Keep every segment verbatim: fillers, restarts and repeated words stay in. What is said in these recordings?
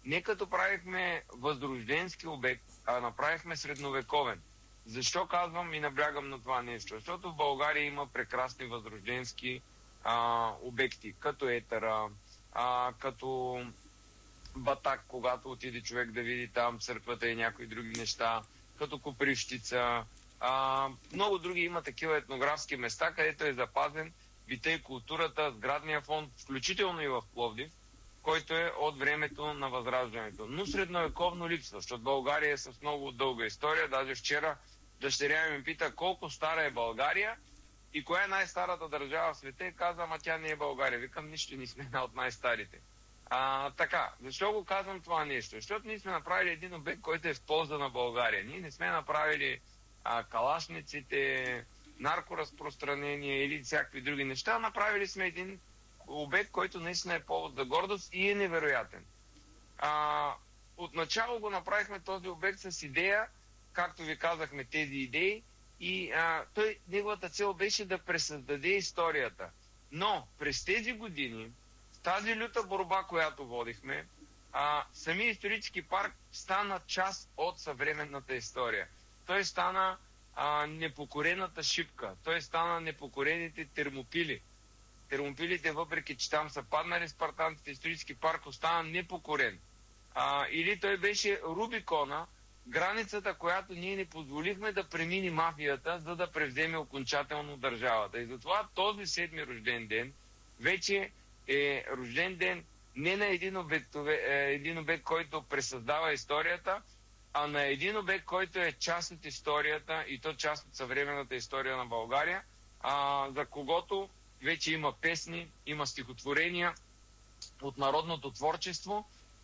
не като правихме възрожденски обект, а направихме средновековен. Защо казвам и наблягам на това нещо? Защото в България има прекрасни възрожденски а, обекти, като Етера, а, като Батак, когато отиде човек да види там църквата и някои други неща, като Копривщица. А, много други има такива етнографски места, където е запазен бита и културата, сградния фонд, включително и в Пловдив, който е от времето на Възраждането. Но средновековно липсва, защото България е с много дълга история. Даже вчера дъщеря ми пита колко стара е България и коя е най-старата държава в света и каза, ама тя не е България. Викам, нищо не сме една от най-старите. А, така, защо го казвам това нещо? Защото ние сме направили един обект, който е в полза на България. Ние не сме направили а, калашниците, наркоразпространение или всякакви други неща. Направили сме един обект, който наистина е повод за гордост и е невероятен. А, отначало го направихме този обект с идея, както ви казахме, тези идеи, и а, той, неговата цел беше да пресъздаде историята. Но през тези години, тази люта борба, която водихме, а, самия исторически парк стана част от съвременната история. Той стана а, непокорената шипка, той стана непокорените термопили. Термопилите, въпреки че там са паднали спартанците, исторически парк остана непокорен. А, или той беше Рубикона, границата, която ние не позволихме да премини мафията, за да превземе окончателно държавата. И затова този седми рожден ден вече е рожден ден не на един обект, един обект, който пресъздава историята, а на един обект, който е част от историята и то част от съвременната история на България, а, за когото вече има песни, има стихотворения от народното творчество,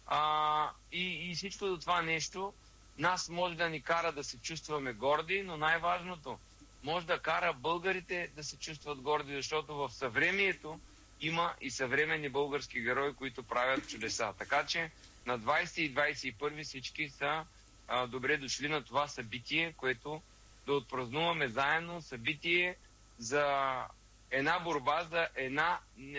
а, и, и всичко до това нещо нас може да ни кара да се чувстваме горди, но най-важното, може да кара българите да се чувстват горди, защото в съвремието има и съвременни български герои, които правят чудеса. Така че на двайсети и двайсет и първи всички са а, добре дошли на това събитие, което да отпразнуваме заедно, събитие за една борба, за една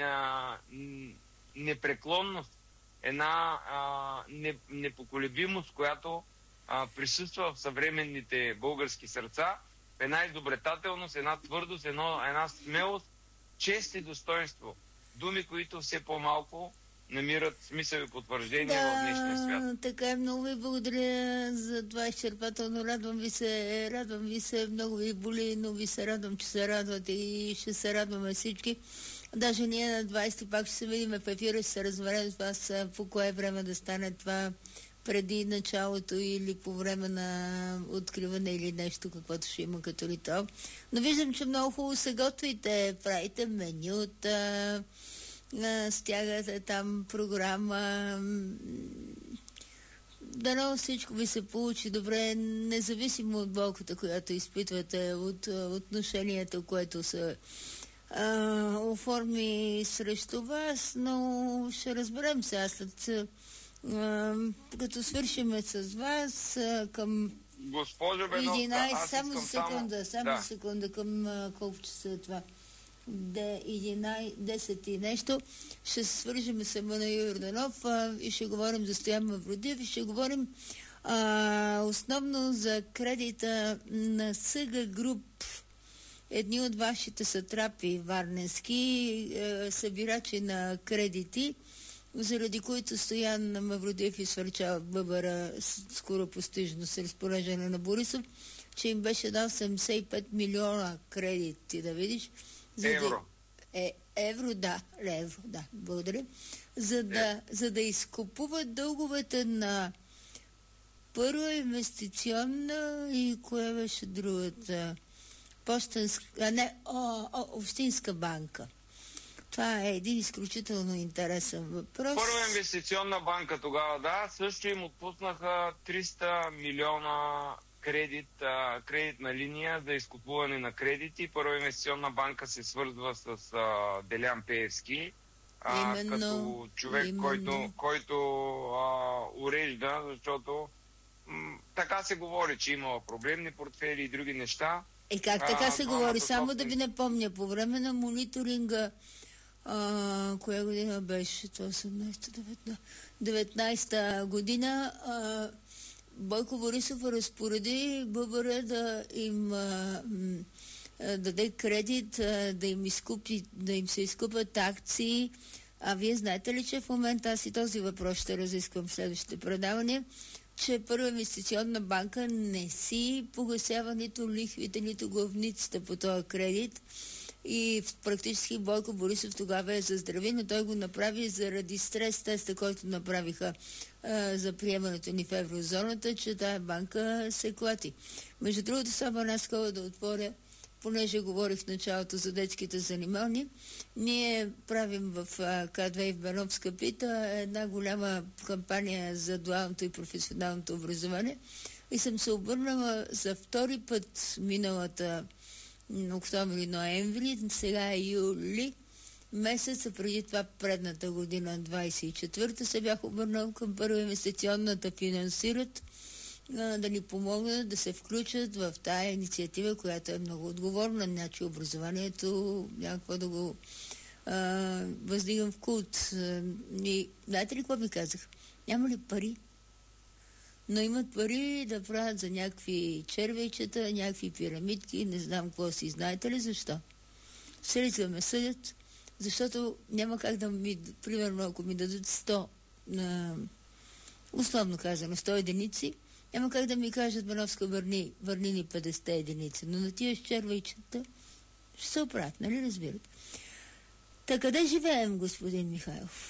а, непреклонност, една а, не, непоколебимост, която а, присъства в съвременните български сърца, една изобретателност, една твърдост, едно, една смелост, чест и достоинство. Думи, които все по-малко намират смисъл и потвърждение да, в днешния свят. Така е, много ви благодаря за това изчерпателно. Радвам ви се, радвам ви се, много ви боли, но ви се радвам, че се радвате и ще се радваме всички. Даже ние на двайсети пак ще се видим в ефира, ще се разберем с вас по кое време да стане това, преди началото или по време на откриване или нещо, каквото ще има като ритуал. Но виждам, че много хубаво се готвите, правите менюта, стягате там програма. Дано всичко ви се получи добре, независимо от болката, която изпитвате, от отношението, което се а, оформи срещу вас, но ще разберем сега след Uh, като свършиме с вас uh, към Госпожо Беновка, единайсет, аз само искам секунда, само да. секунда към uh, колко часа е това? единайсет, десет и нещо. Ще се свържем с Емануил Йорданов uh, и ще говорим за Стоян Мавродиев и ще говорим uh, основно за кредита на Съга Груп. Едни от вашите сатрапи варненски uh, събирачи на кредити, заради които Стоян Мавродиев изсвърчава бъбъра скоро постижно с разпореждане на Борисов, че им беше дал седемдесет и пет милиона кредити, да видиш. За евро. Да, е, евро, да. Евро, да. Благодаря. За да, е. за да изкупуват дълговете на първа инвестиционна и кое беше другата? Почтенска, а не, о, о, Общинска банка. Това е един изключително интересен въпрос. Първа инвестиционна банка тогава, да, също им отпуснаха триста милиона кредит, а, кредитна линия за изкупуване на кредити. Първа инвестиционна банка се свързва с а, Делян Пеевски, а, именно, като човек, именно. който, който а, урежда, защото м- така се говори, че има проблемни портфели и други неща. И как така а, се а, говори? а, Само да ви напомня, по време на мониторинга а, коя година беше? осемнайсета, деветнайсета година. А, Бойко Борисов разпореди ББР да им а, м, а, даде кредит, а, да им, изкупи, да им се изкупят акции. А вие знаете ли, че в момента аз и този въпрос ще разисквам в следващите предавания, че Първа инвестиционна банка не си погасява нито лихвите, нито главницата по този кредит. И практически Бойко Борисов тогава е заздрави, но той го направи заради стрес теста, който направиха а, за приемането ни в еврозоната, че тая банка се клати. Между другото, само една скоба да отворя, понеже говорих в началото за детските занимални. Ние правим в К две и в Беновска пита една голяма кампания за дуалното и професионалното образование и съм се обърнала за втори път миналата октомври-ноември, сега е юли месеца, преди това предната година, двайсет и четвърта, се бях обърнал към Първа инвестиционна да финансират, а, да ни помогнат да се включат в тая инициатива, която е много отговорна. Значи образованието някакво да го а, въздигам в култ. И знаете ли какво ми казах? Няма ли пари? Но имат пари да правят за някакви червейчета, някакви пирамидки, не знам какво си. Знаете ли защо? Средства ме съдят, защото няма как да ми, примерно, ако ми дадат сто, на, условно казано, сто единици, няма как да ми кажат, Беновска, върни, върни ни петдесет единици. Но на тия червейчета ще се оправят, нали разбирате? Та къде живеем, господин Михайлов?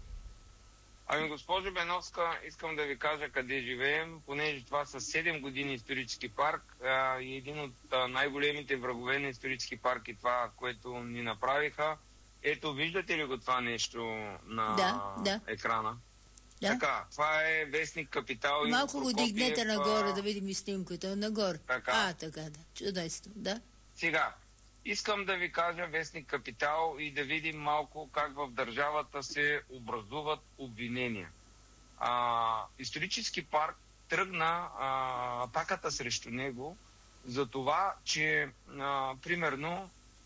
Ами, госпожо Беновска, искам да ви кажа къде живеем, понеже това са седем години исторически парк а, и един от а, най-големите врагове на исторически парк и това, което ни направиха. Ето, виждате ли го това нещо на да, да. екрана? Да. Така, това е вестник Капитал. Малко го дигнете нагоре, да видим и снимката. Нагоре. Така. А, така, да. Чудесно, да. Сега, искам да ви кажа вестник Капитал и да видим малко как в държавата се образуват обвинения. А, исторически парк тръгна а, атаката срещу него за това, че а, примерно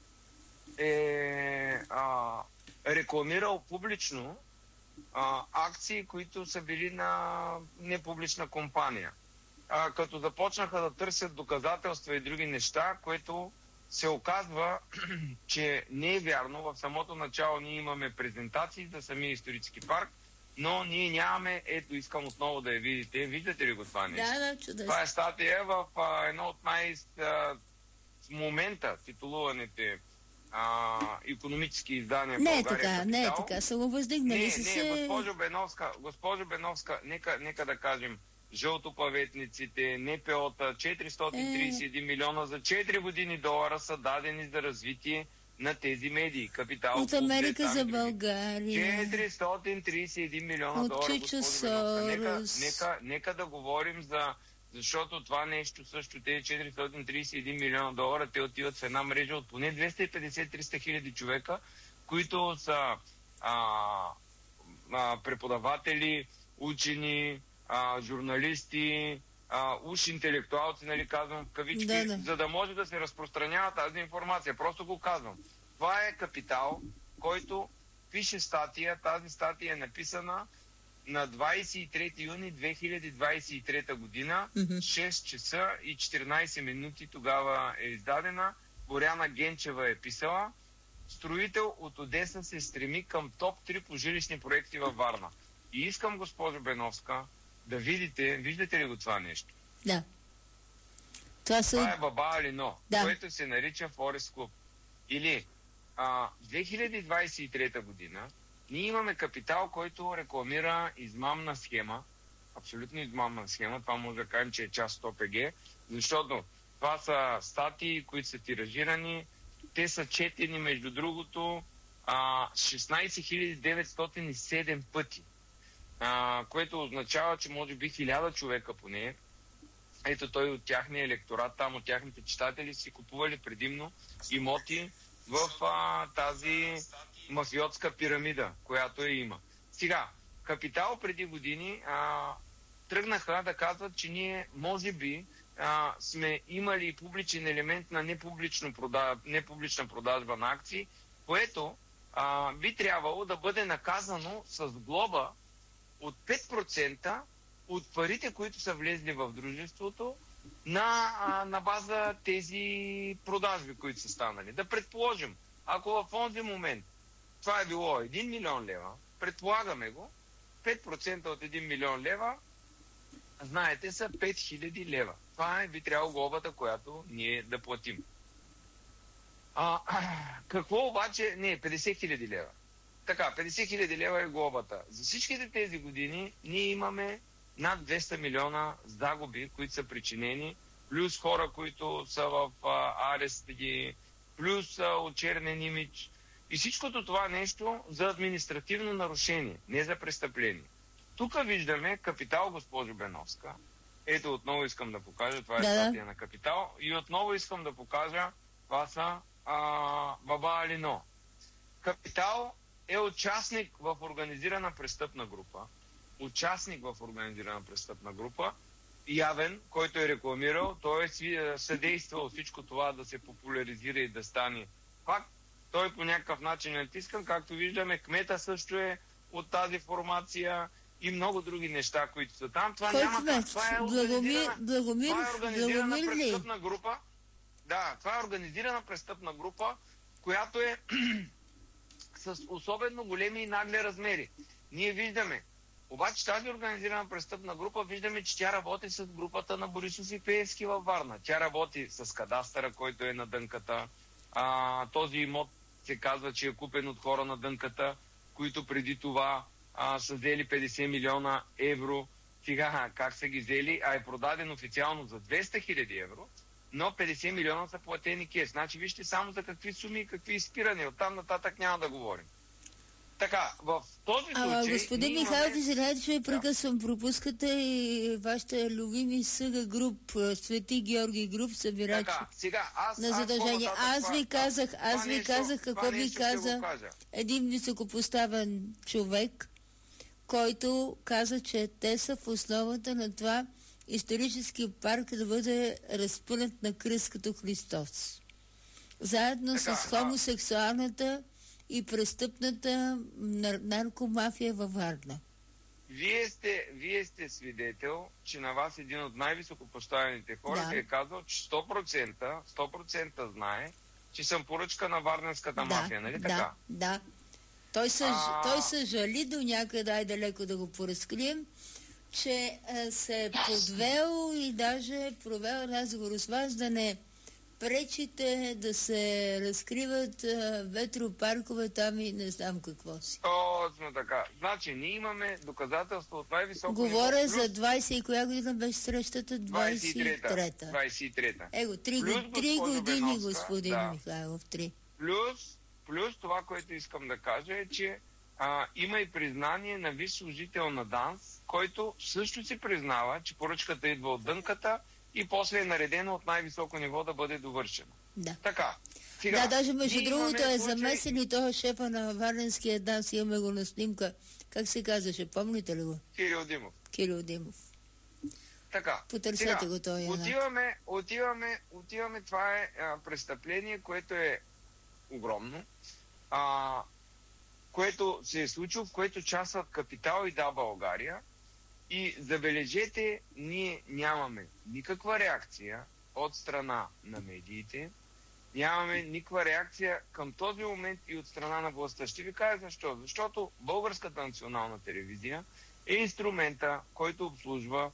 е а, рекламирал публично а, акции, които са били на непублична компания. А, като започнаха да търсят доказателства и други неща, което се оказва, че не е вярно. В самото начало ние имаме презентации за самия исторически парк, но ние нямаме, ето искам отново да я видите. Виждате ли го това нещо? Да, да, чудесно. Това е статия в а, едно от най- а, с момента титулуваните а, икономически издания в Не е България. така, Капитал. не е така. Са го въздигнали Не, се не, се... госпожо Беновска, госпожо Беновска, нека, нека да кажем, жълтоплаветниците, НПО-та, четиристотин трийсет и един милиона за четири години долара са дадени за развитие на тези медии. Капитал. От Америка за България. четиристотин трийсет и един милиона от долара, Чичо госпожо Беновска. Нека, Сорос. нека, нека да говорим за... Защото това нещо също, тези четиристотин трийсет и един милиона долара, те отиват в една мрежа от поне двеста и петдесет до триста хиляди човека, които са а, а, преподаватели, учени, а, журналисти, а, уж интелектуалци, нали, казвам в кавички, да, да. за да може да се разпространява тази информация. Просто го казвам. Това е Капитал, който пише статия. Тази статия е написана на двайсет и трети юни две хиляди двайсет и трета година, Mm-hmm. шест часа и четиринайсет минути тогава е издадена. Боряна Генчева е писала. Строител от Одеса се стреми към топ три по жилищни проекти във Варна. И искам, госпожо Беновска, да видите, виждате ли го това нещо? Да. Това, са... това е Баба Алино, да. което се нарича Форест Клуб. Или а, две хиляди двайсет и трета година ние имаме Капитал, който рекламира измамна схема, абсолютно измамна схема, това може да кажем, че е част от ОПГ, защото това са статии, които са тиражирани, те са четени, между другото, а, шестнайсет хиляди деветстотин и седем пъти, а, което означава, че може би хиляда човека поне, ето той от тяхния електорат, там от тяхните читатели си купували предимно имоти в а, тази мафиотска пирамида, която я има. Сега, Капитал преди години а, тръгнаха да казват, че ние може би а, сме имали публичен елемент на непублично продаж... непублична продажба на акции, което а, би трябвало да бъде наказано с глоба от пет процента от парите, които са влезли в дружеството на, а, на база тези продажби, които са станали. Да предположим, ако в този момент това е било един милион лева, предполагаме го, пет процента от един милион лева, знаете, са пет хиляди лева. Това е би трябвало глобата, която ние да платим. А, какво обаче? Не, петдесет хиляди лева. Така, петдесет хиляди лева е глобата. За всичките тези години ние имаме над двеста милиона загуби, които са причинени, плюс хора, които са в а, арест, плюс а, очернен имидж. И всичкото това нещо за административно нарушение, не за престъпление. Тук виждаме Капитал, госпожо Беновска. Ето, отново искам да покажа, това е да, статия на Капитал. И отново искам да покажа, това са а, Баба Алино. Капитал е участник в организирана престъпна група. Участник в организирана престъпна група, явен, който е рекламирал, той е съдействал всичко това да се популяризира и да стане факт. Той по някакъв начин е натискан, както виждаме, кмета също е от тази формация и много други неща, които са там. Това Кой няма кмет? това е Благомир, организирана, Благомир, това е организирана Благомир престъпна група. Да, това е организирана престъпна група, която е с особено големи и нагли размери. Ние виждаме, обаче тази организирана престъпна група, виждаме, че тя работи с групата на Борисов и Пеевски във Варна. Тя работи с кадастъра, който е на дънката. А, този имот се казва, че е купен от хора на дънката, които преди това а, са взели петдесет милиона евро. Сега как са ги взели, а е продаден официално за двеста хиляди евро, но петдесет милиона са платени кеш. Значи вижте само за какви суми и какви изпирания. Оттам нататък няма да говорим. Така, в този случай... А, господин Михайлов, имаме... извинете, че прекъсвам, пропускате и вашата любими съга груп, Свети Георги груп, събирач така, сега, аз, на задължение. Аз, аз ви казах, аз ви нещо, казах какво ви каза един високопоставен човек, който каза, че те са в основата на това исторически парк да бъде разпънат на кръст като Христос. Заедно така, с хомосексуалната и престъпната нар- наркомафия във Варна. Вие сте, вие сте свидетел, че на вас един от най-високопоставените хора да. ви е казал, че сто процента, сто процента знае, че съм поръчка на варненската да, мафия, нали да, така? Да, той, съж... а... той съжали до някъде, ай далеко да го поразкрием, че а, се е подвел и даже провел разговор с вас да не пречите да се разкриват а, ветропаркове там и не знам какво си. Точно така. Значи, ние имаме доказателство от най-високо Говоря ниво, плюс... за двайсет и коя година беше срещата? двайсет и трета. двайсет и трета. Его, три, плюс, три години, Беновска, господин да. Михайлов, три. Плюс, плюс това, което искам да кажа е, че а, има и признание на висш служител на ДАНС, който също си признава, че поръчката идва от дънката и после е наредено от най-високо ниво да бъде довършена. Да. Така. Сега, да, даже между другото е случай... замесен и този шефа на Варненския ДАНС, имаме го на снимка. Как се казваше, помните ли го? Кирил Димов. Кирил Димов. Така. Потърсете сега, го той. Отиваме, отиваме, отиваме, това е а, престъпление, което е огромно, а, което се е случило, в което частват Капитал и Да, България. И забележете, ние нямаме никаква реакция от страна на медиите, нямаме никаква реакция към този момент и от страна на властта. Ще ви кажа защо. Защото Българската национална телевизия е инструмента, който обслужва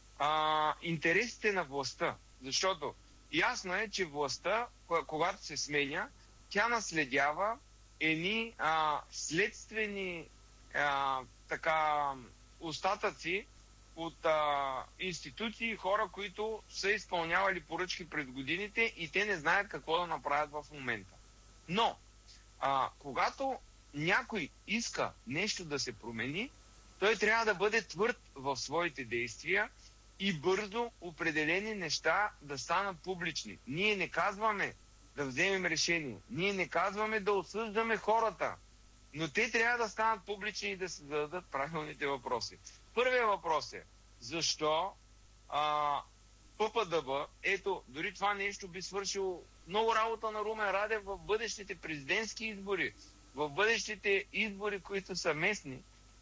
а, интересите на властта. Защото ясно е, че властта, когато се сменя, тя наследява едни а, следствени а, така остатъци от а, институции и хора, които са изпълнявали поръчки през годините и те не знаят какво да направят в момента. Но, а, когато някой иска нещо да се промени, той трябва да бъде твърд в своите действия и бързо определени неща да станат публични. Ние не казваме да вземем решение. Ние не казваме да осъждаме хората, но те трябва да станат публични и да се зададат правилните въпроси. Първият въпрос е, защо а, ППДБ, ето, дори това нещо би свършило много работа на Румен Радев в бъдещите президентски избори. в бъдещите избори, които са местни,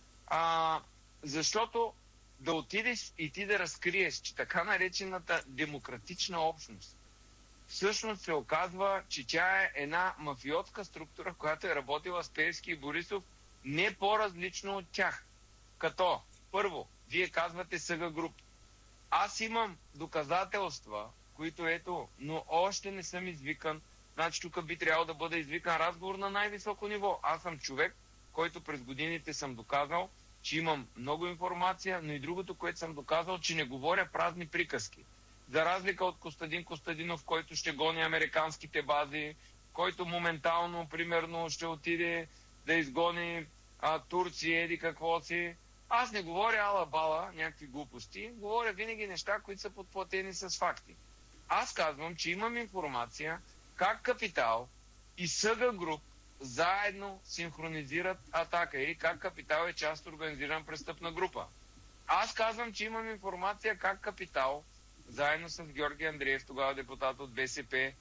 а, защото да отидеш и ти да разкриеш, че така наречената демократична общност всъщност се оказва, че тя е една мафиотска структура, която е работила с Пеевски и Борисов не по-различно от тях. Като, първо, вие казвате Съга Груп. Аз имам доказателства, които ето, но още не съм извикан. Значи тук би трябвало да бъде извикан разговор на най-високо ниво. Аз съм човек, който през годините съм доказал, че имам много информация, но и другото, което съм доказал, че не говоря празни приказки. За разлика от Костадин Костадинов, който ще гони американските бази, който моментално, примерно, ще отиде да изгони а, Турция или какво си. Аз не говоря ала-бала, някакви глупости, говоря винаги неща, които са подплатени с факти. Аз казвам, че имам информация как Капитал и Съга Груп заедно синхронизират атака или как Капитал е част от организирана престъпна група. Аз казвам, че имам информация как Капитал заедно с Георги Андреев, тогава депутат от БСП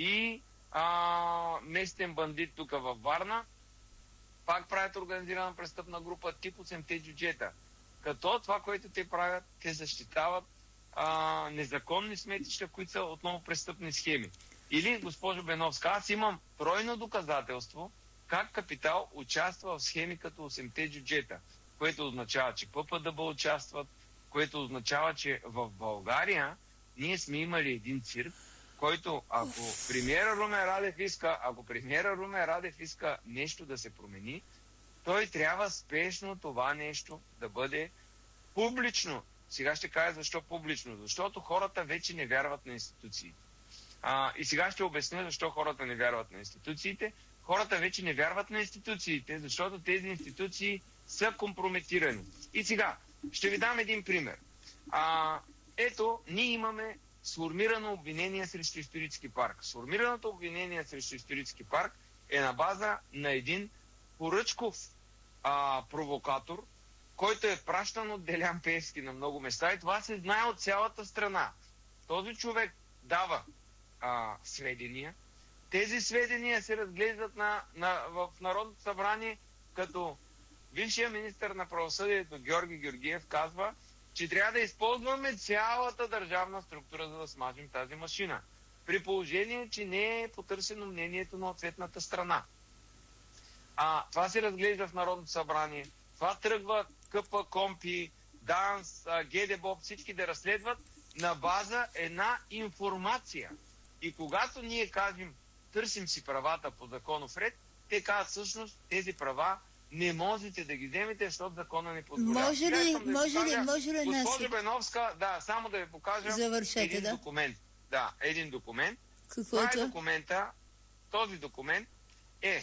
и а, местен бандит тук във Варна, пак правят организирана престъпна група тип осемте джуджета. Като това, което те правят, те защитават а, незаконни сметища, които са отново престъпни схеми. Или, госпожо Беновска, аз имам тройно доказателство как Капитал участва в схеми като осемте джуджета, което означава, че ППДБ участват, което означава, че в България ние сме имали един цирк, който ако премиера Румен Радев иска, ако премиера Румен Радев иска нещо да се промени, той трябва спешно това нещо да бъде публично. Сега ще кажа защо публично. Защото хората вече не вярват на институциите. А, и сега ще обясня защо хората не вярват на институциите. Хората вече не вярват на институциите, защото тези институции са компрометирани. И сега ще ви дам един пример. А, ето, ние имаме сформирано обвинение срещу исторически парк. Сформираното обвинение срещу исторически парк е на база на един поръчков а, провокатор, който е пращан от Делян Пеевски на много места и това се знае от цялата страна. Този човек дава а, сведения. Тези сведения се разглеждат на, на, в Народното събрание, като бившия министър на правосъдието Георги Георгиев казва, че трябва да използваме цялата държавна структура, за да смажем тази машина. При положение, че не е потърсено мнението на ответната страна. А това се разглежда в Народното събрание. Това тръгва КП, КОМПИ, ДАНС, ГДБОП, всички да разследват на база една информация. И когато ние кажем, търсим си правата по законов ред, те казват всъщност тези права не можете да ги вземете, защото закона не позволява. Може ли, да може ли, може ли нас... Госпожо Беновска, да, само да ви покажа Завършете, един да? документ. Да, един документ. Какво Това е е документа, този документ е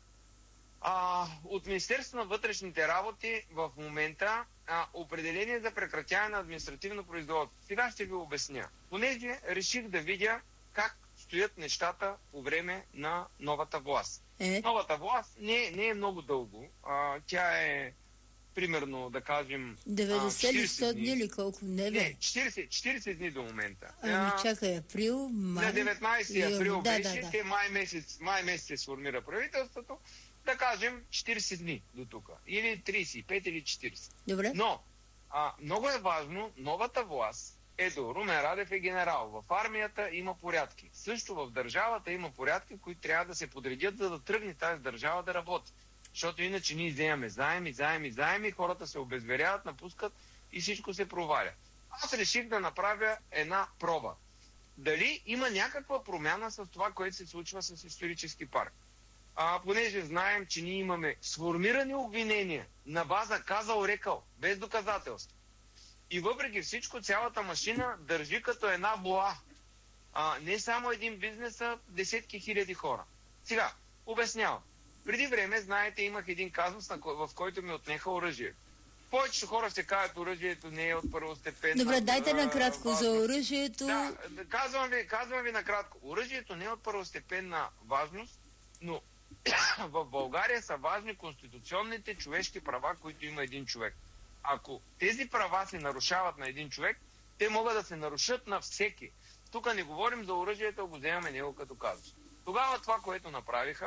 а, от Министерството на вътрешните работи в момента а, определение за прекратяване на административно производство. Сега ще ви обясня. Понеже реших да видя как стоят нещата по време на новата власт. Е? Новата власт не, не е много дълго. А, тя е примерно, да кажем... деветдесет или сто дни или колко? Не, бе. Не, четиридесет, четиридесет дни до момента. Ами а, чакай, април, май... На деветнайсети април да, беше, да, да. те май месец, май месец се сформира правителството, да кажем четиридесет дни до тук. Или тридесет и пет или четиридесет. Добре. Но, а, много е важно, новата власт, ето, Румен Радев е генерал. В армията има порядки. Също в държавата има порядки, които трябва да се подредят, за да тръгне тази държава да работи. Защото иначе ние вземаме заеми, заеми, заеми, хората се обезверяват, напускат и всичко се проваля. Аз реших да направя една проба. Дали има някаква промяна с това, което се случва с исторически парк? А, понеже знаем, че ние имаме сформирани обвинения на база казал-рекал, без доказателства. И въпреки всичко, цялата машина държи като една вола. А, не само един бизнес, а десетки хиляди хора. Сега, обяснявам. Преди време, знаете, имах един казус, в който ми отнеха оръжие. Повечето хора ще кажат, оръжието не е от първостепенна... Добре, дайте накратко за оръжието. Да, казвам ви, казвам ви накратко. Оръжието не е от първостепенна важност, но в България са важни конституционните човешки права, които има един човек. Ако тези права се нарушават на един човек, те могат да се нарушат на всеки. Тук не говорим за оръжието, го вземаме него като казус. Тогава това, което направиха,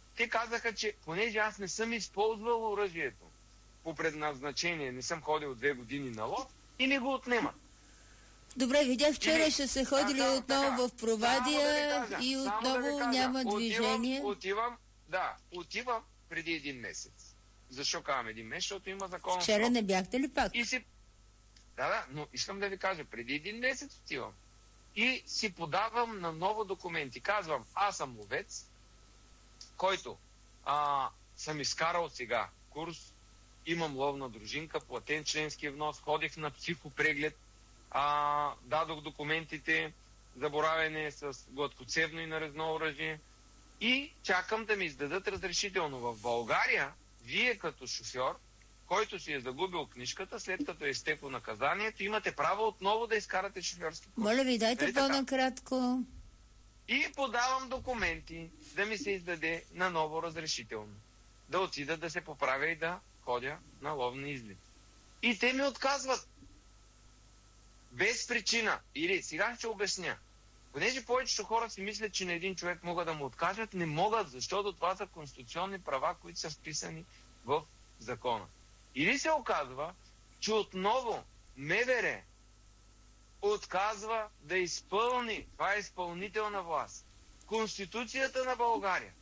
те казаха, че понеже аз не съм използвал оръжието по предназначение, не съм ходил две години на лов, и ми го отнемат. Добре, видях вчера, ще се ходили а, отново така, в Провадия да кажа, и отново да няма отивам, движение. Отивам, да, отивам преди един месец. Защо казвам един месец? Защото има закон. Вчера не бяхте ли пак? И си... Да, да, но искам да ви кажа, преди един месец отивам. И си подавам на ново документи. Казвам, аз съм ловец, който а, съм изкарал сега курс, имам ловна дружинка, платен членски внос, ходих на психопреглед, а, дадох документите за боравене с гладкоцевно и нарезно оръжие и чакам да ми издадат разрешително. В България, вие като шофьор, който си е загубил книжката, след като е изтекло наказанието, имате право отново да изкарате шофьорски курс. Моля ви, дайте Дали по-накратко. И подавам документи да ми се издаде на ново разрешително. Да отида да се поправя и да ходя на ловни излети. И те ми отказват. Без причина. Или сега ще обясня. Понеже повечето хора си мислят, че на един човек могат да му откажат, не могат, защото това са конституционни права, които са вписани в закона. Или се оказва, че отново МВР отказва да изпълни, това е изпълнителна власт, Конституцията на България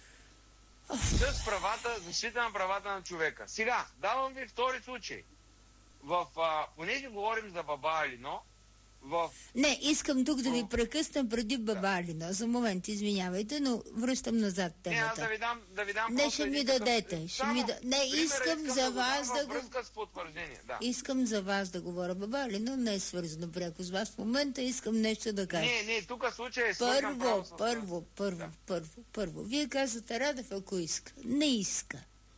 с правата, защита на правата на човека. Сега, давам ви втори случай. В, а, понеже говорим за Баба Алино, в... Не, искам тук да ви прекъсна преди Баба Алино. За момент, извинявайте, но връщам назад темата. Не, аз да ви дам, да ви дам не, ще ми дадете. Ще ми да... Не, пример, искам, искам за вас да, да го... Връзка с потвърждение, да. Искам за вас да говоря. Баба Алино не е свързано пряко с вас. В момента искам нещо да кажа. Не, не, тук случай е свързан Първо, първо, първо, да. първо, първо. Вие казвате Радев, ако иска. Не иска.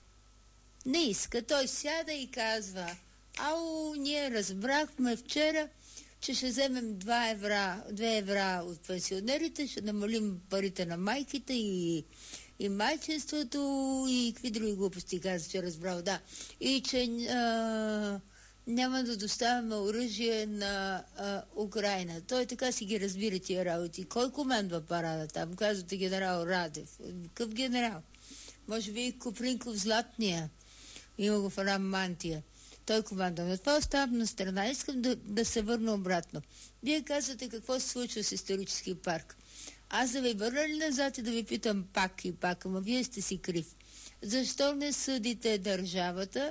Не иска. Той сяда и казва: ау, ние разбрахме вчера, че ще вземем два евра, две евра от пенсионерите, ще намалим парите на майките и, и майчинството и какви други глупости каза, че разбрал, да. И че а, няма да доставяме оръжие на а, Украйна. Той така си ги разбира тия работи. Кой командва парада там? Казвате генерал Радев. Какъв генерал? Може би и Копринков Златния. Има го в една мантия. Той команда. Но това оставам на страна. Искам да, да се върна обратно. Вие казвате какво се случва с исторически парк. Аз да ви върна ли назад и да ви питам пак и пак, ама вие сте си крив. Защо не съдите държавата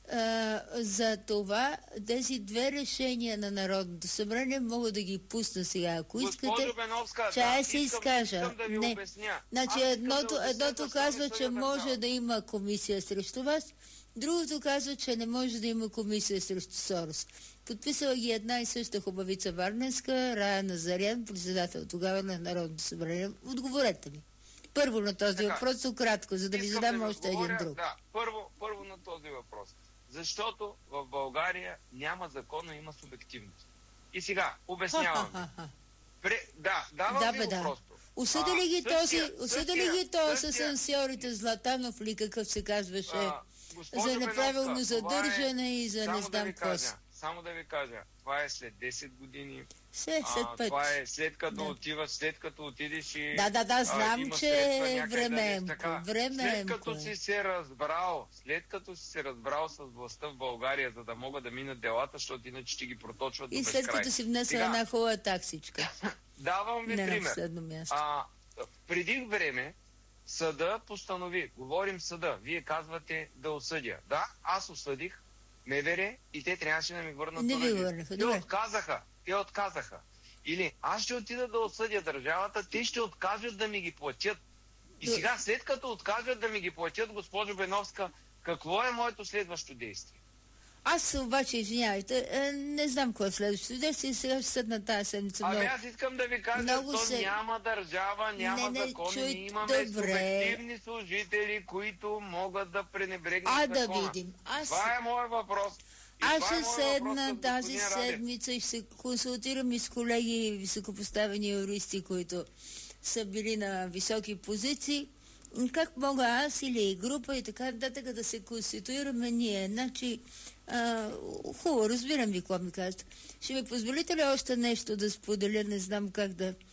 а, за това, тези две решения на Народното събрание, мога да ги пусна сега, ако Госпожо искате. Беновска, Чая да, се искам, изкажа. искам да ви не. обясня. Значи Аз едното, да едното казва, че може да има комисия срещу вас, другото казва, че не може да има комисия срещу Сорос. Подписала ги една и съща хубавица Варненска, Рая Назарян, председател тогава на Народното събрание. Отговорете ми. Първо на този така, въпрос, кратко, за да ви задам да още отговоря, един друг. Да, първо, първо на този въпрос. Защото в България няма закон, но има субективност. И сега, обяснявам. Пре... Да, давам да, ви бе, го да. просто. Осъдили ги същия, този, осъдили същия, ги този същия, с ансьорите Златанов ли какъв се казваше, а, за неправилно Беновска, задържане е, и за не знам какво си. Само да ви кажа, това е след десет години. Се, след а, път. това е след като да. отиваш, след като отидеш и... Да, да, да, знам, а, че е времеемко, да времеемко. След като си се разбрал, след като си се разбрал с властта в България, за да могат да минат делата, защото иначе ще ги проточват и до след безкрай. като си внесла Сега, една хубава таксичка. Давам ви не пример. на последно място. А, преди време съда постанови, говорим съда, вие казвате да осъдя. Да, аз осъдих МВР и те трябваше да ми върнат не ви оръжие. върнаха, Те добре. отказаха. Те отказаха. Или аз ще отида да осъдя държавата, те ще откажат да ми ги платят. И Д... сега, след като откажат да ми ги платят, госпожо Беновска, какво е моето следващо действие? Аз обаче, извинявайте, е, не знам кое е следващото действие и сега ще седна тази седмица. Ами много... аз искам да ви кажа, много то се... няма държава, няма не, не, закони, чуй... ние имаме добре. субективни служители, които могат да пренебрегнат а, закона. да видим. Аз... Това е моят въпрос. И Аз ще ще седна тази седмица и ще се консултирам и с колеги високопоставени юристи, които са били на високи позиции. Как мога аз или група и така нататък да се конституираме ние? Значи, а, хубаво, разбирам ви какво ми казвате. Ще ми позволите ли още нещо да споделя? Не знам как да,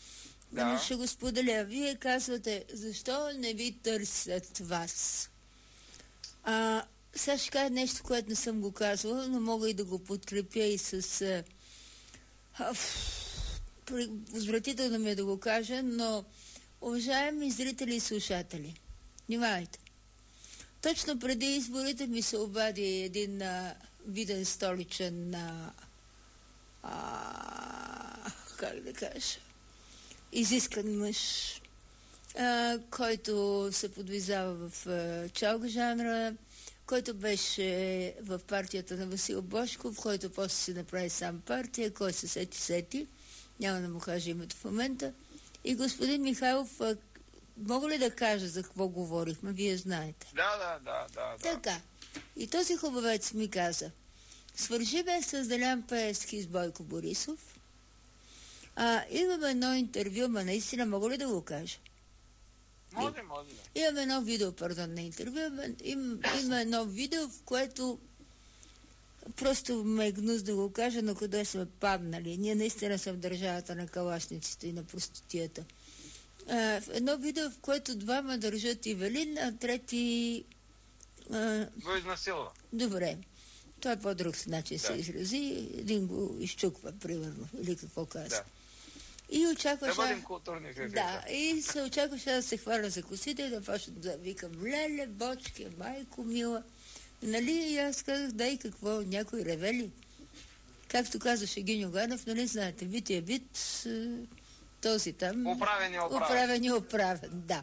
Да. Но ще го споделя. Вие казвате, защо не ви търсят вас? А, сега ще кажа нещо, което не съм го казвала, но мога и да го подкрепя и с... А, Возвратително ми е да го кажа, но уважаеми зрители и слушатели, внимавайте. Точно преди изборите ми се обади един а, виден столичен а, а, как да кажа, изискан мъж, а, който се подвизава в а, чалга жанра, който беше в партията на Васил Божков, който после си направи сам партия, кой се сети, сети. Няма да му кажа името в момента. И господин Михайлов, а, мога ли да кажа за какво говорихме? Вие знаете. Да, да, да, да. Така. И този хубавец ми каза, свържи бе с Делян Пеевски с Бойко Борисов. А, имаме едно интервю, ма наистина мога ли да го кажа? Може, може. Да. Имаме едно видео, пардон, на интервю. Има, има едно видео, в което просто ме е гнус да го кажа, но къде сме паднали. Ние наистина сме в държавата на калашниците и на простотията. А, едно видео, в което двама държат Ивелин, а трети... А, го изнасилва. Добре. Това е по-друг начин да се изрази. Един го изчуква, примерно. Или какво казва. Да. И очакваше... Да бъдем културни. Да, и се очакваше да се хваля за косите и да почна да викам леле, бочки, майко мила. Нали, и аз казах, да и какво, някой ревели. Както казваше Гиньо Ганев, нали знаете, бития бит, този там... Управен и оправен. Управен и оправен, да.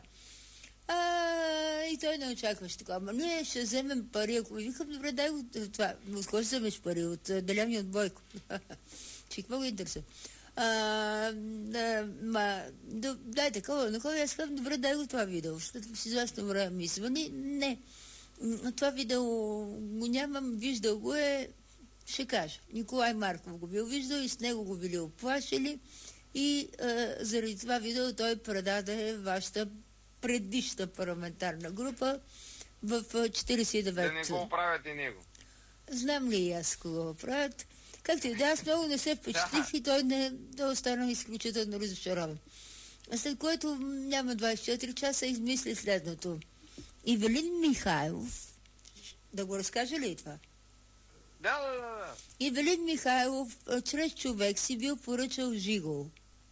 А, и той не очакваше такова. Ама ние ще вземем пари, ако ми викам, добре, дай го това. От кой ще вземеш пари? От Делян и от Бойко. Че какво го интересува? А, а, ма, да, дай такова, на кой аз казвам, добре, дай го това видео. След с известно време ми звъни. Не. Това видео го нямам, виждал го е, ще кажа. Николай Марков го бил виждал и с него го били оплашили и а, заради това видео той предаде вашата предишна парламентарна група в четиридесет и девет. Да не го оправят и него. Знам ли и аз кого го правят. Както и да, аз много не се впечатлих и той не да остана изключително разочарован. След което няма двадесет и четири часа измисли следното. Ивелин Михайлов, да го разкажа ли това? Да, да, да, да. Ивелин Михайлов чрез човек си бил поръчал жигол.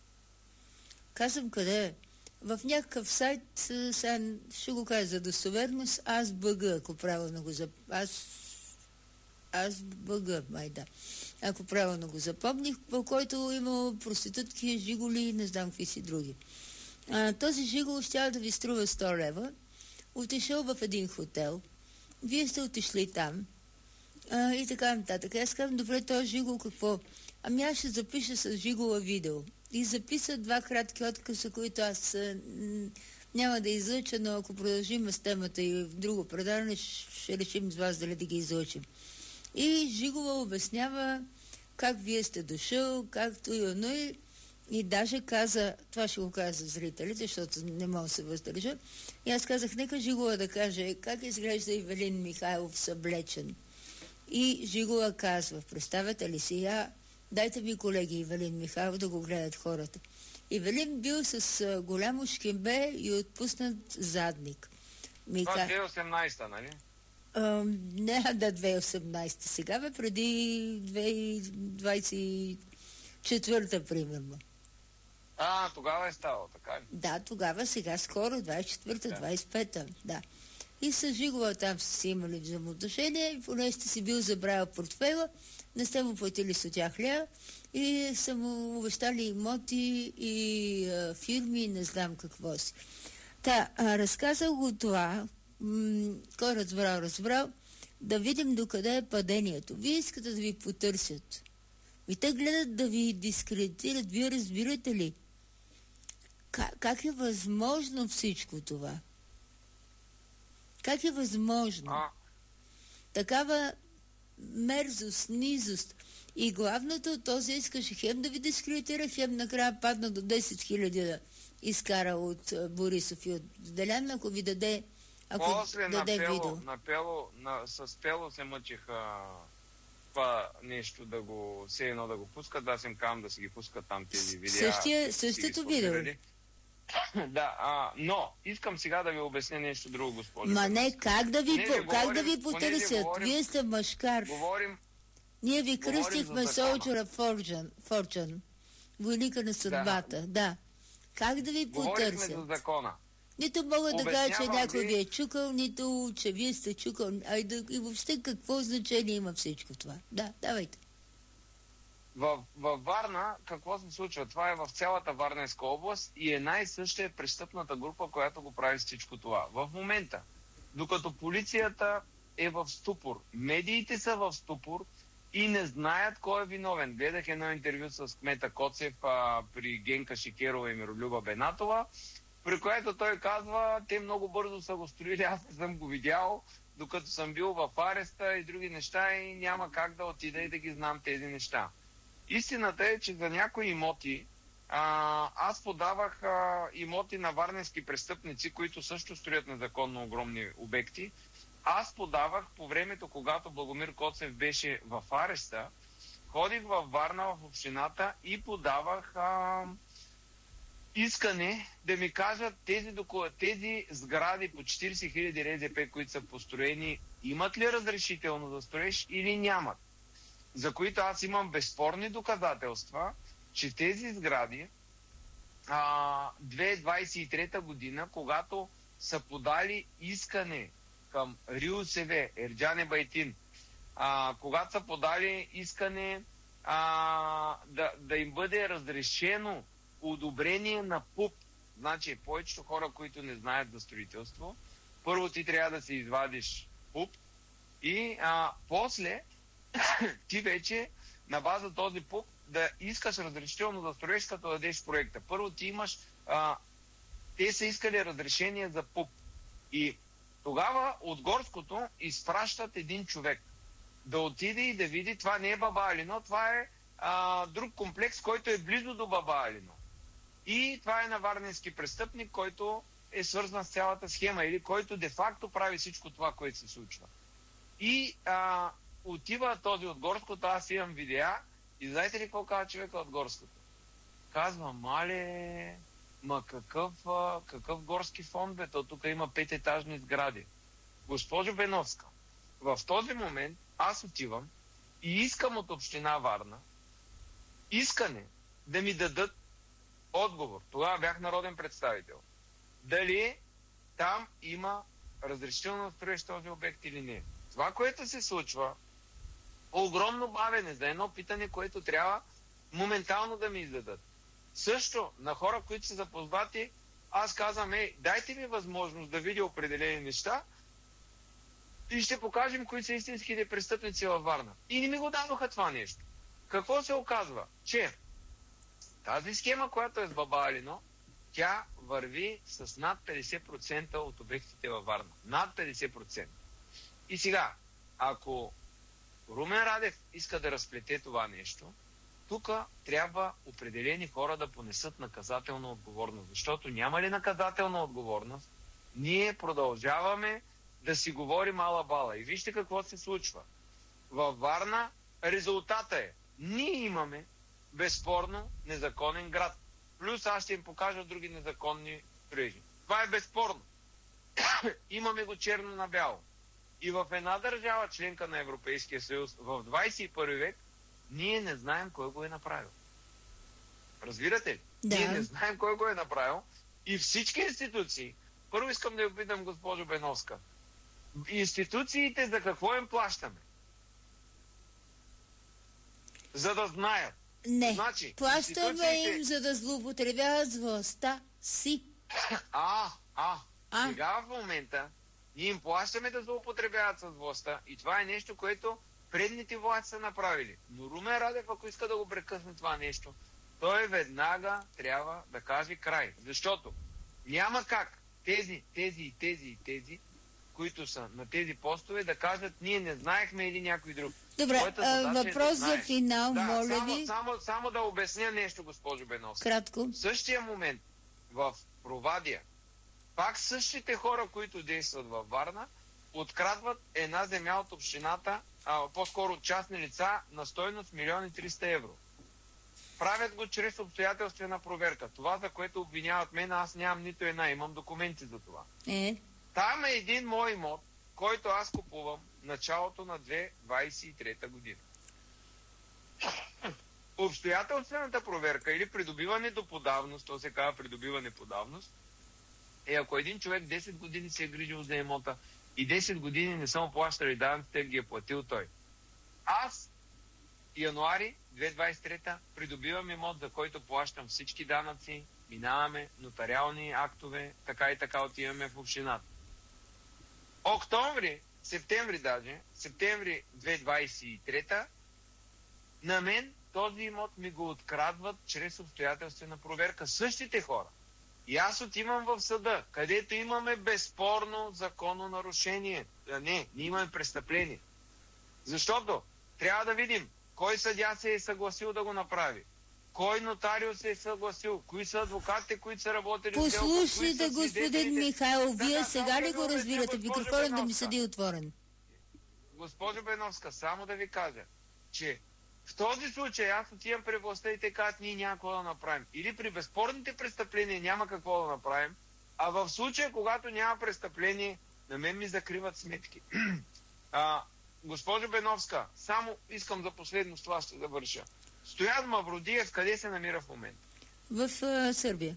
Казвам къде? В някакъв сайт, сега ще го кажа за достоверност, аз БГ, ако правилно го зап... Аз... Аз БГ, май да. Ако правилно го запомних, в който имал проститутки, жиголи, не знам какви си други. А, този жигол ще да ви струва сто лева. Отишъл в един хотел. Вие сте отишли там. А, и така нататък. Аз казвам, добре, този жигол какво? Ами аз ще запиша с жигола видео. И записа два кратки отказа, които аз м- няма да излъча, но ако продължим с темата и в друго предаване, ще решим с вас дали да ги излъчим. И жигола обяснява как вие сте дошъл, както и оно и, и даже каза, това ще го каза за зрителите, защото не мога да се въздържа. И аз казах, нека жигола да каже как изглежда Ивелин Михайлов съблечен. И жигола казва, представете ли си, я, дайте ми колеги Ивелин Михайлов да го гледат хората. Ивелин бил с а, голямо шкембе и отпуснат задник. Ми Това ка... две хиляди и осемнадесета, нали? А, не да две хиляди и осемнадесета, сега бе преди две хиляди двадесет и четвърта примерно. А, тогава е ставало, така ли? Да, тогава, сега скоро, двадесет и четвърта, двадесет и пета, да. И с жигова там са си имали взаимоотношения и поне сте си бил забравил портфела, не сте му платили с тях хляба и са му обещали имоти и а, фирми, не знам какво си. Та, а, разказал го това, м- кой разбрал, разбрал, да видим докъде е падението. Вие искате да ви потърсят. И те гледат да ви дискредитират. Вие разбирате ли? Как, как е възможно всичко това? Как е възможно? А? Такава мерзост, низост. И главното, този искаше хем да ви дискредитира, хем накрая падна до десет хиляди да изкара от uh, Борисов и от Делян, ако ви даде, ако После даде на пело, видео. на пело, на, с пело се мъчиха това нещо да го, все едно да го пускат, аз им казвам да си ги пускат там тези видеа. Същия, същото видео. Да, а, но искам сега да ви обясня нещо друго, госпожо. Ма не, как да ви, Понеже как говорим- да ви потърсят? понеже говорим- Вие сте мъжкар. Говорим, Ние ви говорим кръстихме за закона. Soldier of Fortune, Fortune, войника на съдбата, да. Как да ви говорихме за потърсят? закона. Нито мога да кажа, че Обяснявам някой ви- ви е чукал, нито че вие сте чукал. Айде, и въобще какво значение има всичко това? Да, давайте. В, във Варна какво се случва? Това е в цялата Варненска област и е най-съща престъпната група, която го прави всичко това. В момента, докато полицията е в ступор, медиите са в ступор и не знаят кой е виновен. Гледах едно интервю с кмета Коцев а, при Генка Шикерова и Миролюба Бенатова, при което той казва, те много бързо са го строили, аз не съм го видял, докато съм бил в ареста и други неща и няма как да отида и да ги знам тези неща. Истината е, че за някои имоти, а, аз подавах а, имоти на варненски престъпници, които също строят незаконно огромни обекти. Аз подавах по времето, когато Благомир Коцев беше в ареста, ходих във Варна, в общината и подавах а, искане да ми кажат тези, тези сгради по четирийсет хиляди РЗП, които са построени, имат ли разрешително да строиш или нямат. За които аз имам безспорни доказателства, че тези сгради а, две хиляди двадесет и трета година, когато са подали искане към РИОСВ, Ерджан Байтин, а, когато са подали искане а, да, да им бъде разрешено одобрение на ПУП, значи повечето хора, които не знаят за строителство, първо ти трябва да си извадиш ПУП и а, после ти вече на база този ПУП да искаш разрешително да строиш, като дадеш проекта. Първо ти имаш... А, те са искали разрешение за ПУП. И тогава от Горското изпращат един човек да отиде и да види, това не е Баба Алино, това е а, друг комплекс, който е близо до Баба Алино. И това е на варненски престъпник, който е свързан с цялата схема или който де-факто прави всичко това, което се случва. И а, отива този от Горското, аз имам видеа и знаете ли какво казва човека от Горското? Казва, мале, ма какъв, а, какъв горски фонд бе, то тук има пететажни сгради. Госпожо Беновска, в този момент аз отивам и искам от община Варна искане да ми дадат отговор. Тогава бях народен представител. Дали там има разрешително да строиш този обект или не. Това, което се случва, огромно бавене за едно питане, което трябва моментално да ми издадат. Също на хора, които са запознати, аз казвам, ей, дайте ми възможност да видя определени неща и ще покажем кои са истинските престъпници във Варна. И не ми го дадоха това нещо. Какво се оказва? Че тази схема, която е с Баба Алино, тя върви с над петдесет процента от обектите във Варна. Над петдесет процента. И сега, ако Румен Радев иска да разплете това нещо, тук трябва определени хора да понесат наказателна отговорност. Защото няма ли наказателна отговорност, ние продължаваме да си говорим ала-бала. И вижте какво се случва. Във Варна резултата е, ние имаме безспорно незаконен град. Плюс аз ще им покажа други незаконни строежи. Това е безспорно. Имаме го черно на бяло. И в една държава, членка на Европейския съюз, в двадесет и първи век, ние не знаем кой го е направил. Разбирате ли? Да. Ние не знаем кой го е направил и всички институции, първо искам да я питам госпожо Беновска, институциите за какво им плащаме? За да знаят. Не, Значи, плащаме институциите- им, за да злоупотребяват с властта си. А, а, А? сега в момента ние им плащаме да злоупотребяват с властта и това е нещо, което предните власти са направили. Но Румен Радев, ако иска да го прекъсне това нещо, той веднага трябва да каже край. Защото няма как тези, тези и тези и тези, които са на тези постове, да кажат, ние не знаехме или някой друг. Добре, Твоята а, задача е да въпрос за знаеш. финал, Да, моля само, ви. Само, само да обясня нещо, госпожо Беновска. Кратко. В същия момент в Провадия, пак същите хора, които действат във Варна, открадват една земя от общината а, по-скоро частни лица, на стойност милион и триста евро. Правят го чрез обстоятелствена проверка. Това, за което обвиняват мен, аз нямам нито една, имам документи за това. Е. Там е един мой имот, който аз купувам началото на две хиляди двадесет и трета година. Обстоятелствената проверка или придобиване до подавност, то се казва придобиване по давност, е ако един човек десет години се е грижил за имота и десет години не са му плащали данъците, ги е платил той. Аз януари две хиляди двадесет и трета придобивам имот, за който плащам всички данъци, минаваме нотариални актове, така и така отиваме в общината. Октомври, септември даже, септември две хиляди двадесет и трета, на мен този имот ми го открадват чрез обстоятелствена проверка. Същите хора. И аз отивам в съда, където имаме безспорно закононарушение. Не, ние имаме престъпление. Защото трябва да видим кой съдия се е съгласил да го направи, кой нотариус се е съгласил, кои са адвокатите, които са работили в сделка. Послушайте, господин Михайлов, вие сега ли го разбирате? Микрофонът да ми седи отворен. Госпожо Беновска, само да ви кажа, че в този случай аз отивам при властта и те казват, ние няма какво да направим. Или при безспорните престъпления няма какво да направим, а в случая, когато няма престъпление, на мен ми закриват сметки. а, госпожо Беновска, само искам за последно с това ще завърша. Стоян Мавродиев къде се намира в момента? В а, Сърбия.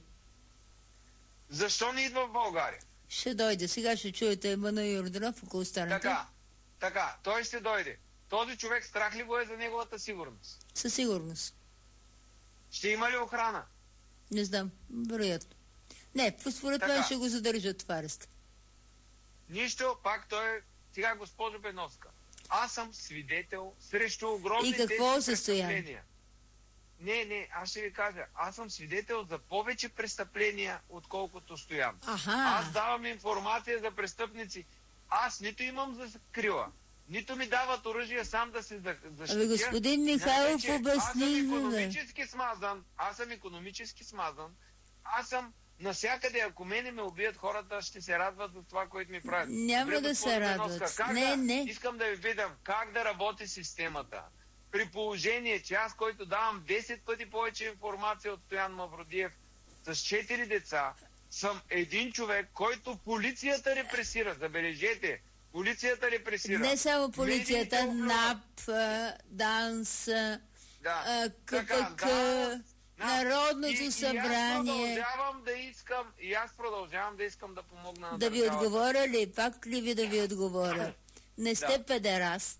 Защо не идва в България? Ще дойде. Сега ще чуете Емануил Йорданов, ако останете. Така, така, той ще дойде. Този човек страх ли го е за неговата сигурност? Със сигурност. Ще има ли охрана? Не знам, вероятно. Не, според мен ще го задържат в арест. Нищо, пак той е... Сега, госпожо Беновска, аз съм свидетел срещу огромни и какво престъпления. Не, не, аз ще ви кажа. Аз съм свидетел за повече престъпления, отколкото Стоян. Аха. Аз давам информация за престъпници. Аз нито имам за крила, нито ми дават оръжие сам да се защитя. Абе, господин Михайлов, обясни. Аз съм икономически смазан. Аз съм икономически смазан. Аз съм навсякъде. Ако мене ме убият, хората ще се радват за това, което ми правят. Няма Добре, да се радват. Не, да, не. Искам да ви видам как да работи системата. При положение, че аз, който давам десет пъти повече информация от Стоян Мавродиев с четири деца, съм един човек, който полицията репресира. Забележете, полицията репресира. Не само полицията, НАП, ДАНС, да, КПК, Народното и, събрание. И аз продължавам да искам, и аз продължавам да искам да помогна на да ви държавата. отговоря ли? Пак ли ви да ви отговоря? Не сте да. Педераст.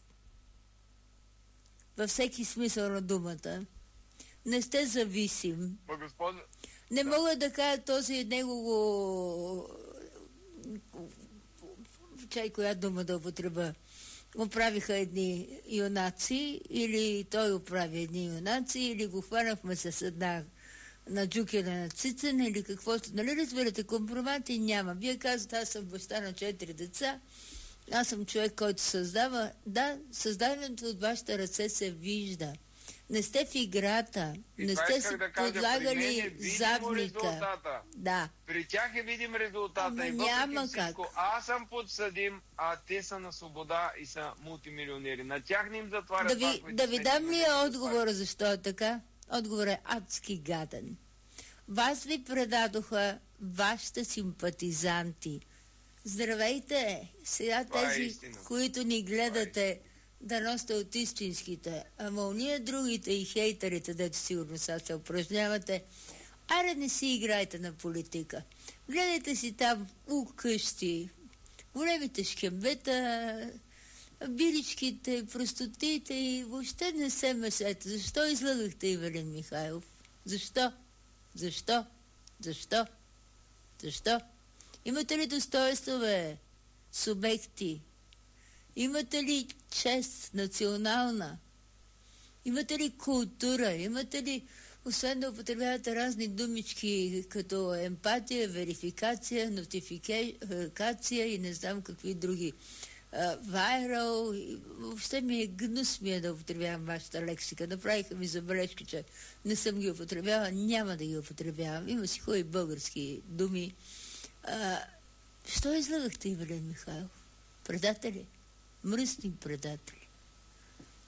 Във всеки смисъл на думата. Не сте зависим. Ба, госпожа... Не да. мога да кажа този негово... Чай, коя дума да употреба. Оправиха едни юнаци, или той оправи едни юнаци, или го хванахме с една на Джукина на Цицин, или каквото. Нали разбирате, компромати няма. Вие казвате, аз съм баща на четири деца, аз съм човек, който създава. Да, създаването от вашите ръце се вижда. Не сте в играта, и не сте си да подлагали е задника. Да. При тях е видим резултата. Ама и няма всичко, как. Аз съм подсъдим, а те са на свобода и са мултимилионери. На тях не им затварят. Да ви, да ви дам ли отговора защо е така? Отговор е адски гаден. Вас ви предадоха вашите симпатизанти. Здравейте! Сега това тези, е които ни гледате, е да носите от истинските. Ама уния другите и хейтерите, дето сигурно сега се упражнявате, аре не си играйте на политика. Гледайте си там у къщи, големите шкембета, биличките, простотите и въобще не се месете. Защо излъгахте Ивелин Михайлов? Защо? Защо? Защо? Защо? Имате ли достоинство, бе? Субекти? Имате ли чест национална? Имате ли култура? Имате ли, освен да употребявате разни думички, като емпатия, верификация, нотификация и не знам какви други, вайрал, въобще ми е гнус ми е да употребявам вашата лексика. Направиха ми забележки, че не съм ги употребявала, няма да ги употребявам. Има си хубави български думи. А, що излагахте, Ивелин Михайлов? Предатели? Мръсни предатели.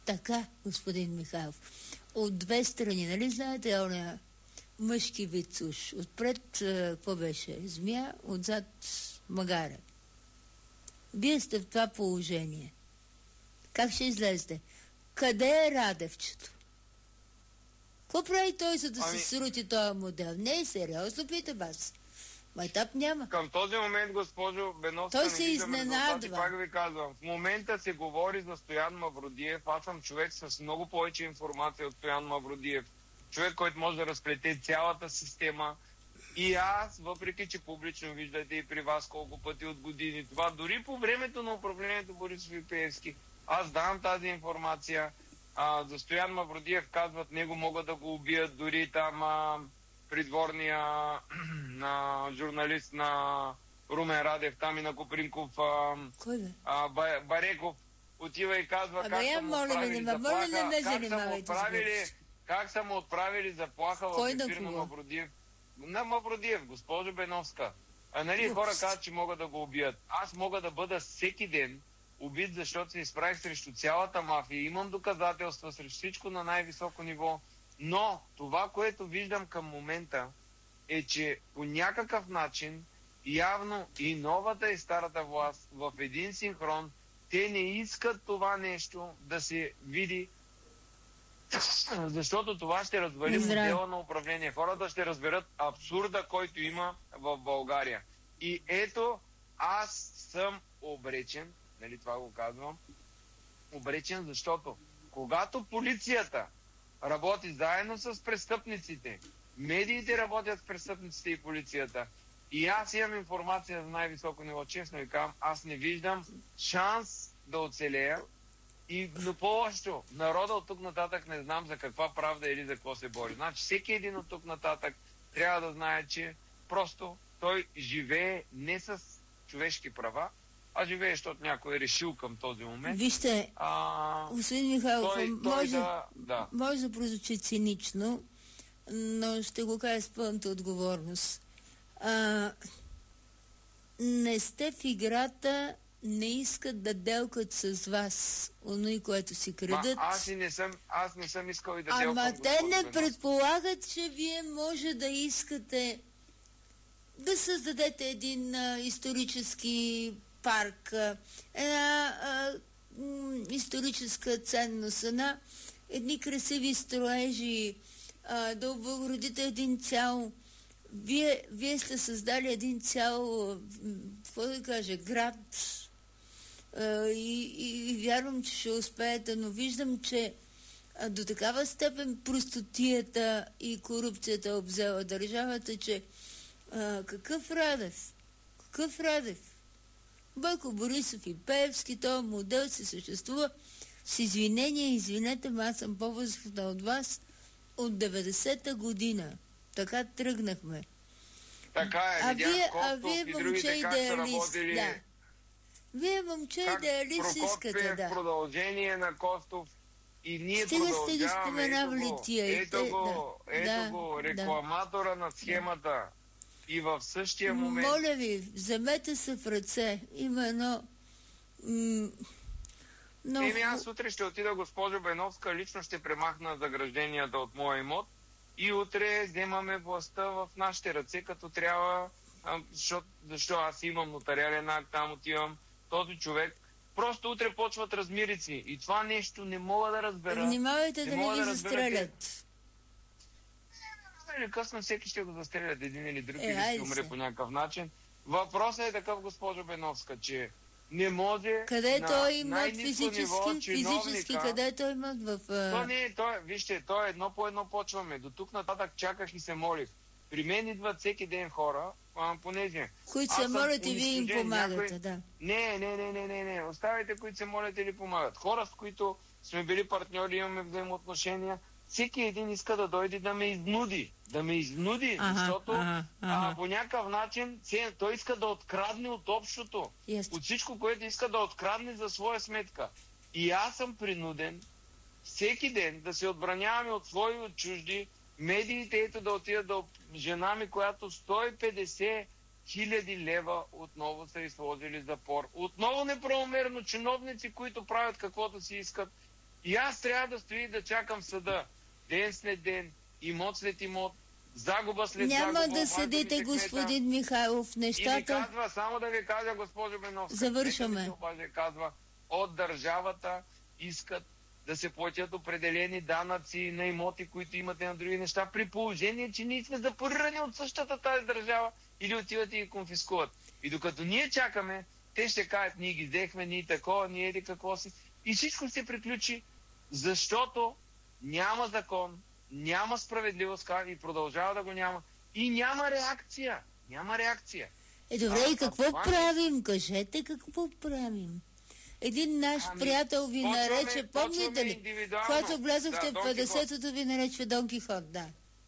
Така, господин Михайлов. От две страни, нали знаете, оня мъжки вид уж. Отпред, какво беше? Змия, отзад магара. Вие сте в това положение. Как ще излезете? Къде е Радевчето? Какво прави той, за да ами... се срути този модел? Не е сериозно, питам аз. Майтап няма. Към този момент, госпожо Беновска, той се изненадва. Пак ви казвам, в момента се говори за Стоян Мавродиев. Аз съм човек с много повече информация от Стоян Мавродиев. Човек, който може да разплете цялата система. И аз, въпреки че публично виждате и при вас колко пъти от години това, дори по времето на управлението Борисов и Пеевски, аз давам тази информация. А, за Стоян Мавродиев казват, него могат да го убият, дори там а, придворния на журналист на Румен Радев, там и на Копринков, а, Кой бе? А, Бареков, отива и казва а, как бе, са му моля отправили не, заплаха, моля не как са му отправили, как са му отправили заплаха в ефир на Мавродиев. На Мавродиев, госпожо Беновска. А нали хора казват, че могат да го убият. Аз мога да бъда всеки ден убит, защото се изправих срещу цялата мафия. Имам доказателства срещу всичко на най-високо ниво. Но това, което виждам към момента, е, че по някакъв начин явно и новата и старата власт в един синхрон, те не искат това нещо да се види, защото това ще развали модела на управление. Хората ще разберат абсурда, който има в България. И ето, аз съм обречен, нали това го казвам, обречен, защото когато полицията работи заедно с престъпниците, медиите работят с престъпниците и полицията, и аз имам информация за най-високо ниво, честно ви казвам, аз не виждам шанс да оцелея. И но по-лошо, народа от тук нататък не знам за каква правда или за какво се бори. Значи всеки един от тук нататък трябва да знае, че просто той живее не с човешки права, а живее, защото някой е решил към този момент. Вижте, а, господин Михайлов, той, той може, да, да. може да прозвучи цинично, но ще го кажа с пълната отговорност. А, не сте в играта, не искат да делкат с вас оно, което си крадат. Ма, аз, и не съм, аз не съм искал и да делкам. Ама те не предполагат, че вие може да искате да създадете един а, исторически парк, а, една а, м, историческа ценност, една, едни красиви строежи, а, да облагородите един цял. Вие, вие сте създали един цял, какво да кажа, град. И, и, и вярвам, че ще успеете, но виждам, че а, до такава степен простотията и корупцията обзела държавата, че а, какъв Радев? Какъв Радев? Бойко Борисов и Пеевски, този модел си съществува с извинение, извинете, ма аз съм по-възрастна от вас, от деветдесета година. Така тръгнахме. Така е, а вие, а Костов вие и момче другите как са работили. Да. Вие, момче идеалист, искате, да. Продължение на Костов и ние Стига продължаваме. сте ги споменавали тия. Ето те, го, да, ето да, го, рекламатора да, на схемата. Да. И в същия момент... Моля ви, вземете се в ръце. Има едно... М- но... Еми, аз утре ще отида, госпожо Беновска, лично ще премахна загражденията от моя имот и утре вземаме властта в нашите ръце, като трябва, защото, защо аз имам нотариален акт, там отивам, този човек, просто утре почват размирици. И това нещо не мога да разбера. Внимавайте да не ви да застрелят. Или късно всеки ще го застрелят, един или друг, е, или ще умре по някакъв начин. Въпросът е такъв, госпожо Беновска, че не може къде на той имат физически, ниво, физически, къде той имат в... То не е, то, вижте, то е едно по едно почваме. До тук нататък чаках и се молих. При мен идват всеки ден хора, а, понеже... Които се молят и вие им помагате, някой... да. Не, не, не, не, не, не. Оставайте, които се молят или помагат. Хора, с които сме били партньори, имаме взаимоотношения, всеки един иска да дойде да ме изнуди. Да ме изнуди, ага, защото ага, ага. А, по някакъв начин той иска да открадне от общото. Yes. От всичко, което иска да открадне за своя сметка. И аз съм принуден всеки ден да се отбраняваме от свои, от чужди, медиите, ето да отидат до жена ми, която сто и петдесет хиляди лева отново са изложили запор. Отново неправомерно чиновници, които правят каквото си искат. И аз трябва да стои да чакам съда. Ден след ден, имот след имот, загуба след Няма загуба. да седите, господин Михайлов, нещата... И ми казва, само да ви кажа, госпожо Беновска, завършваме. Обаче казва, от държавата искат да се платят определени данъци на имоти, които имате на други неща, при положение, че ние сме запорирани от същата тази държава или отиват и ги конфискуват. И докато ние чакаме, те ще кажат, ние ги взехме, ние такова, ние еди какво си. И всичко ще приключи, защото няма закон, няма справедливост и продължава да го няма. И няма реакция. Няма реакция. Е, добре, а, и какво това... правим? Кажете какво правим. Един наш ами, приятел ви почваме, нарече, помните ли? Когато влязохте да, в петдесетото, ви нарече Дон Кихот, да.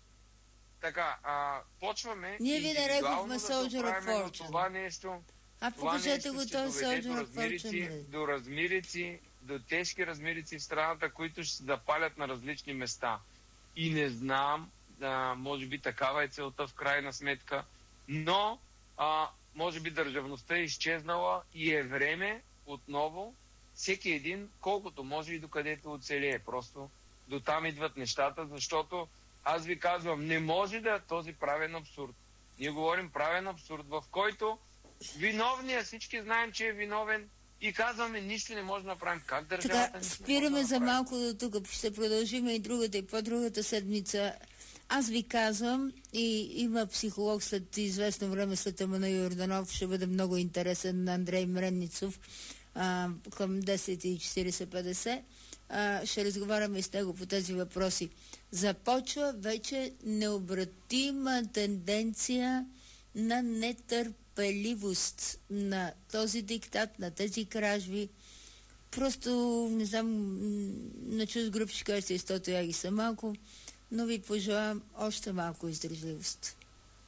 Така, а, почваме ние ви нарекохме Soldier of Fortune. Това нещо, а покажете го този Soldier of Fortune. До размерици, до тежки размерици в страната, които ще се запалят на различни места. И не знам, а, може би такава е целта в крайна сметка, но а, може би държавността е изчезнала и е време отново всеки един, колкото може и докъдето оцелее. Просто до там идват нещата, защото аз ви казвам, не може да е този правен абсурд. Ние говорим правен абсурд, в който виновният, всички знаем, че е виновен и казваме, нищо не може да направим. Как държавата така, спираме да за малко до тук. Ще продължим и другата и по-другата седмица. Аз ви казвам, и има психолог след известно време, след Емануил Йорданов, ще бъде много интересен на Андрей Мренницов а, към десет и четирийсет петдесет. А, ще разговаряме с него по тези въпроси. Започва вече необратима тенденция на нетърпеливост на този диктат, на тези кражби. Просто, не знам, на чуз групи ще кажете, защото я ги са малко, но ви пожелавам още малко издържливост.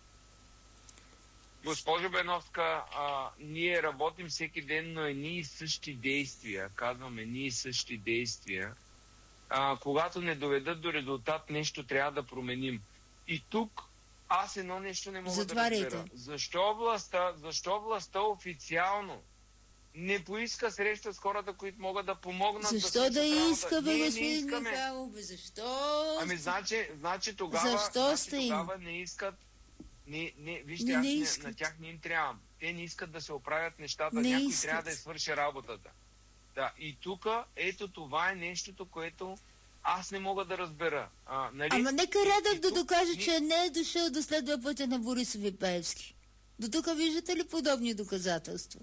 Госпожо Беновска, а, ние работим всеки ден, но едни и същи действия, казваме едни и същи действия. А, когато не доведат до резултат, нещо трябва да променим. И тук аз едно нещо не мога Затваряйте. да разбера. Защо властта, защо властта официално не поиска среща с хората, които могат да помогнат? Защо да, да иска, бе, господин искаме... Михайлов, бе, защо? Ами, значи, значи тогава, защо значи, сте тогава им? не искат. Не, не, вижте, не, аз не не, на тях не им трябва. Те не искат да се оправят нещата. Не Някой искат. трябва да свърши работата. Да, и тук, ето това е нещото, което аз не мога да разбера. А, нали? Ама нека Радев да тук, докаже, ни... че не е дошъл да следва пътя на Борисов и Пеевски. До тук виждате ли подобни доказателства?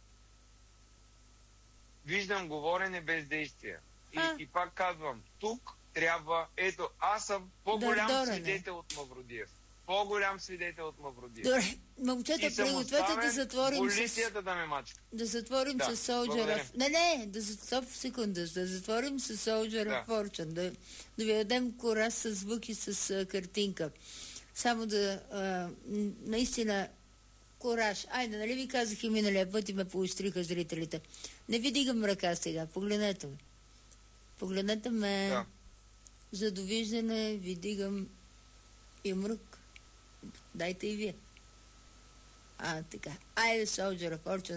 Виждам говорене без действия. И, А? и пак казвам, тук трябва, ето, аз съм по-голям Дърдорене. свидетел от Мавродиев. По-голям свидетел от Мавродиев. Добре, момчета, пригответе да затворим полицията с... да ме мачка. Да затворим да, с Soldier of... Не, не, да стоп секунда, да затворим с Soldier of да. Fortune, да, да ви дадем кораж с звук и с а, картинка. Само да, а, наистина, кораж. Айде, нали ви казах и миналия път и ме поощриха зрителите. Не ви дигам ръка сега, погледнете ме. Погледнете ме. Да. За довиждане ви дигам юмрук. Дайте и вие. А, така. Айде, Soldier of Fortune.